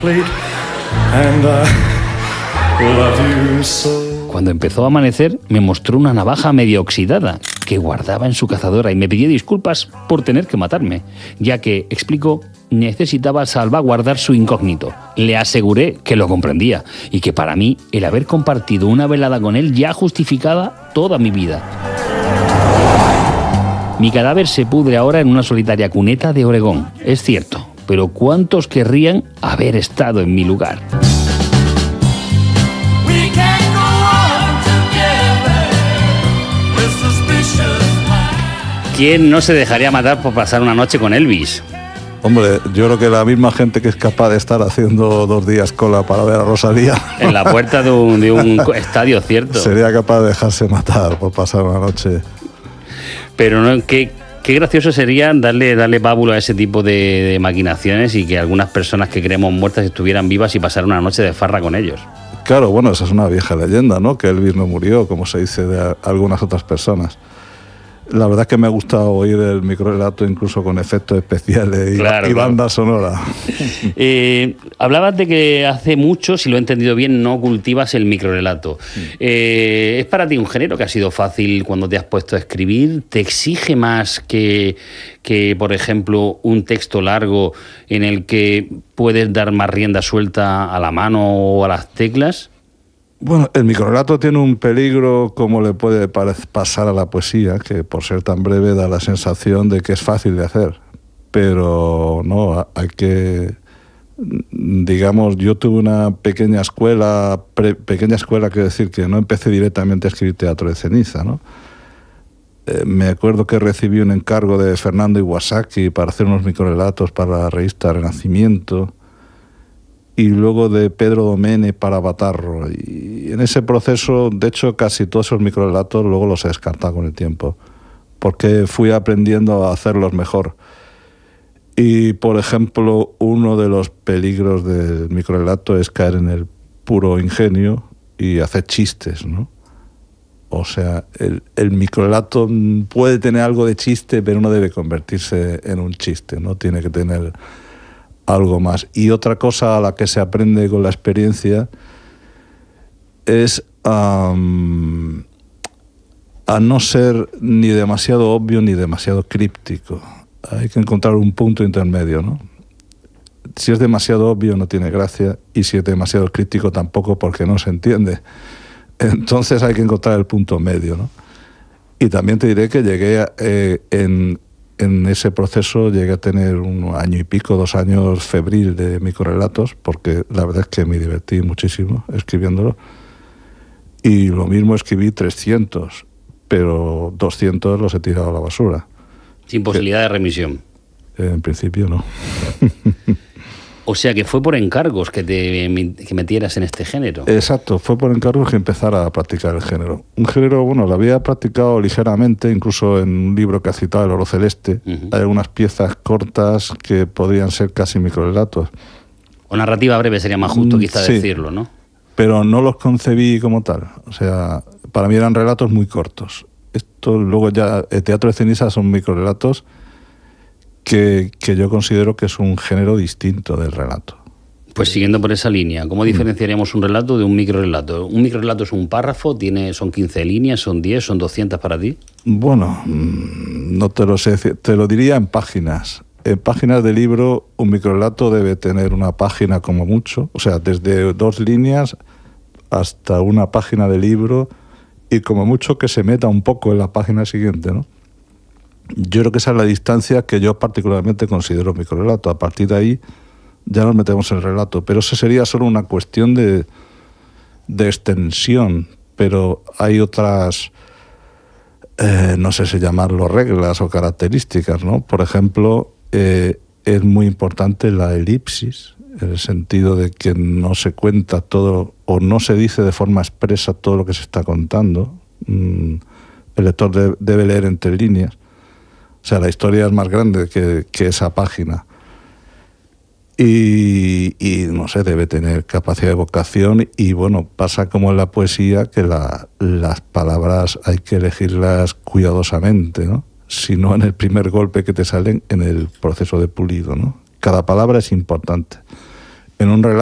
Cuando empezó a amanecer, me mostró una navaja medio oxidada que guardaba en su cazadora y me pidió disculpas por tener que matarme, ya que, explicó, necesitaba salvaguardar su incógnito. Le aseguré que lo comprendía y que para mí el haber compartido una velada con él ya justificaba toda mi vida. Mi cadáver se pudre ahora en una solitaria cuneta de Oregón, es cierto, pero ¿cuántos querrían haber estado en mi lugar? ¿Quién no se dejaría matar por pasar una noche con Elvis? Hombre, yo creo que la misma gente que es capaz de estar haciendo 2 días cola para ver a Rosalía en la puerta de un estadio, ¿cierto? Sería capaz de dejarse matar por pasar una noche. Pero no, qué gracioso sería darle pábulo a ese tipo de maquinaciones y que algunas personas que creemos muertas estuvieran vivas y pasar una noche de farra con ellos. Claro, bueno, esa es una vieja leyenda, ¿no? Que Elvis no murió, como se dice de algunas otras personas. La verdad es que me ha gustado oír el microrelato incluso con efectos especiales y banda sonora. Hablabas de que hace mucho, si lo he entendido bien, no cultivas el microrelato. ¿Es para ti un género que ha sido fácil cuando te has puesto a escribir? ¿Te exige más que, por ejemplo, un texto largo en el que puedes dar más rienda suelta a la mano o a las teclas? Bueno, el microrelato tiene un peligro como le puede pasar a la poesía, que por ser tan breve da la sensación de que es fácil de hacer. Pero no, hay que... Digamos, yo tuve una pequeña escuela, quiero decir, que no empecé directamente a escribir teatro de ceniza, ¿no? Me acuerdo que recibí un encargo de Fernando Iwasaki para hacer unos microrelatos para la revista Renacimiento, y luego de Pedro Domene para Batarro. Y en ese proceso, de hecho, casi todos esos microrelatos luego los he descartado con el tiempo, porque fui aprendiendo a hacerlos mejor. Y, por ejemplo, uno de los peligros del microrelato es caer en el puro ingenio y hacer chistes, ¿no? O sea, el microrelato puede tener algo de chiste, pero no debe convertirse en un chiste, ¿no? Tiene que tener algo más. Y otra cosa a la que se aprende con la experiencia es a no ser ni demasiado obvio ni demasiado críptico. Hay que encontrar un punto intermedio, ¿no? Si es demasiado obvio no tiene gracia, y si es demasiado críptico tampoco, porque no se entiende. Entonces hay que encontrar el punto medio, ¿no? Y también te diré que llegué en ese proceso llegué a tener 1 año y pico, 2 años febril de microrelatos, porque la verdad es que me divertí muchísimo escribiéndolo. Y lo mismo escribí 300, pero 200 los he tirado a la basura. Sin posibilidad de remisión. En principio no. O sea que fue por encargos que metieras en este género. Exacto, fue por encargos que empezara a practicar el género. Un género, bueno, lo había practicado ligeramente, incluso en un libro que ha citado, El Oro Celeste. Uh-huh. Hay algunas piezas cortas que podrían ser casi microrelatos. O narrativa breve sería más justo quizá decirlo, ¿no? Pero no los concebí como tal. O sea, para mí eran relatos muy cortos. Esto luego ya, el teatro de ceniza son microrelatos que yo considero que es un género distinto del relato. Pues siguiendo por esa línea, ¿cómo diferenciaríamos un relato de un microrelato? ¿Un microrelato es un párrafo? ¿Son 15 líneas? ¿Son 10? ¿Son 200 para ti? Bueno, no te lo sé. Te lo diría en páginas. En páginas de libro, un microrelato debe tener una página como mucho. O sea, desde 2 líneas hasta una página de libro, y como mucho que se meta un poco en la página siguiente, ¿no? Yo creo que esa es la distancia que yo particularmente considero microrelato. A partir de ahí ya nos metemos en el relato, pero eso sería solo una cuestión de extensión. Pero hay otras, no sé si llamarlo reglas o características, ¿no? Por ejemplo, es muy importante la elipsis, en el sentido de que no se cuenta todo o no se dice de forma expresa todo lo que se está contando. El lector debe leer entre líneas. O sea, la historia es más grande que esa página. Y no sé, debe tener capacidad de evocación. Y bueno, pasa como en la poesía, que las palabras hay que elegirlas cuidadosamente, ¿no? Si no en el primer golpe que te salen, en el proceso de pulido, ¿no? Cada palabra es importante. en un relato